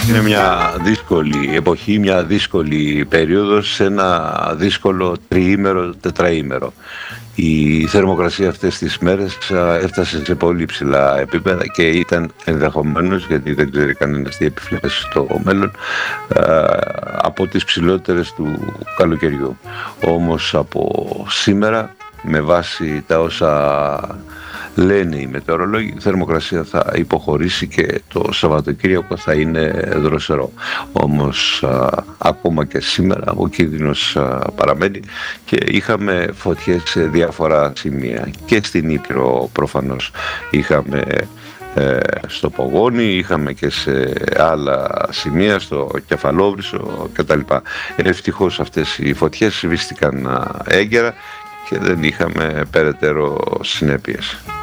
Είναι μια δύσκολη εποχή, μια δύσκολη περίοδος, σε ένα δύσκολο τριήμερο, τετραήμερο. Η θερμοκρασία αυτές τις μέρες έφτασε σε πολύ ψηλά επίπεδα και ήταν ενδεχομένως, γιατί δεν ξέρει κανένας τι επιφυλάσσει στο μέλλον, από τις ψηλότερες του καλοκαιριού. Όμως από σήμερα, με βάση τα όσα λένε οι μετεωρολόγοι, η θερμοκρασία θα υποχωρήσει και το Σαββατοκύριακο θα είναι δροσερό. Όμως ακόμα και σήμερα ο κίνδυνος παραμένει και είχαμε φωτιές σε διάφορα σημεία και στην Ήπειρο προφανώς. Είχαμε στο Πογόνι, είχαμε και σε άλλα σημεία, στο Κεφαλόβρυσο κτλ. Ευτυχώς αυτές οι φωτιές σβήστηκαν έγκαιρα και δεν είχαμε περαιτέρω συνέπειες.